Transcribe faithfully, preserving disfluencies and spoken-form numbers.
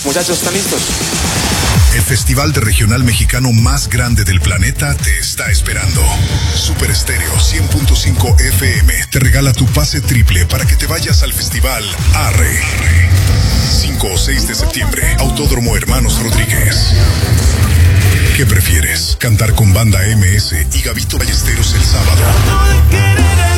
Muchachos, ¿están listos? El festival de regional mexicano más grande del planeta te está esperando. Super Estéreo cien punto cinco F M te regala tu pase triple para que te vayas al festival Arre. cinco o seis de septiembre, Autódromo Hermanos Rodríguez. ¿Qué prefieres? ¿Cantar con Banda M S y Gabito Ballesteros el sábado?